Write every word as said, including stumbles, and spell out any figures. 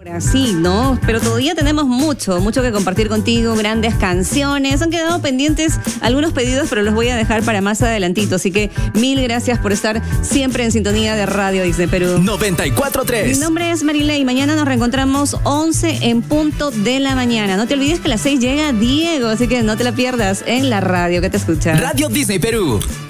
Sí, ¿no? Pero todavía tenemos mucho, mucho que compartir contigo, grandes canciones. Han quedado pendientes algunos pedidos, pero los voy a dejar para más adelantito. Así que mil gracias por estar siempre en sintonía de Radio Disney Perú. noventa y cuatro punto tres. Mi nombre es Marilei. Mañana nos reencontramos once en punto de la mañana. No te olvides que a las seis llega Diego, así que no te la pierdas en la radio que te escucha. Radio Disney Perú.